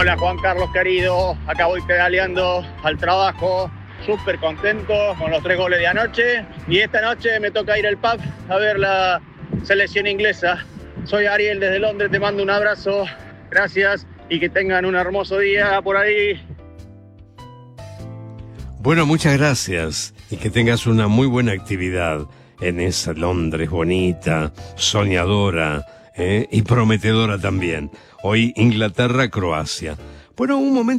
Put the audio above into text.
Hola Juan Carlos querido, acá voy pedaleando al trabajo, súper contento con los 3 goles de anoche y esta noche me toca ir al pub a ver la selección inglesa. Soy Ariel desde Londres, te mando un abrazo, gracias y que tengan un hermoso día por ahí. Bueno, muchas gracias y que tengas una muy buena actividad en esa Londres bonita, soñadora, y prometedora también. Hoy Inglaterra-Croacia. Bueno, un momento.